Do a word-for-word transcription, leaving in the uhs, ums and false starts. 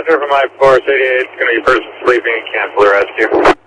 Roger, from my four eighty-eight, it's going to be a person sleeping and cancel the rescue.